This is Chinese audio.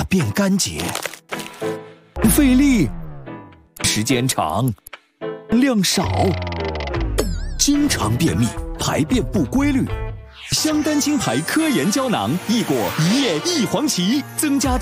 便干结，费力，时间长，量少，经常便秘，排便不规律。香丹青牌科研胶囊，益过一夜一黄芪，增加